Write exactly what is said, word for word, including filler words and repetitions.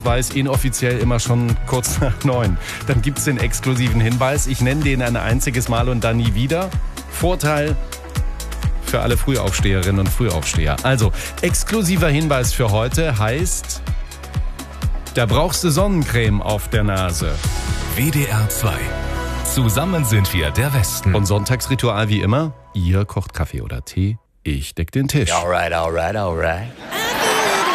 Weiß inoffiziell immer schon kurz nach neun. Dann gibt es den exklusiven Hinweis. Ich nenne den ein einziges Mal und dann nie wieder. Vorteil für alle Frühaufsteherinnen und Frühaufsteher. Also, exklusiver Hinweis für heute heißt, da brauchst du Sonnencreme auf der Nase. W D R zwei. Zusammen sind wir der Westen. Und Sonntagsritual wie immer, ihr kocht Kaffee oder Tee, ich deck den Tisch. Alright, alright, alright.